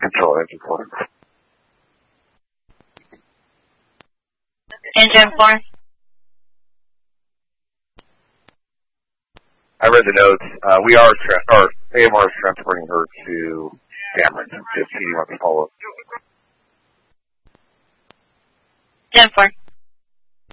Control engine 4. Engine 4. I read the notes. AMR is transporting her to Cameron. If he wants to follow up. Gen 4.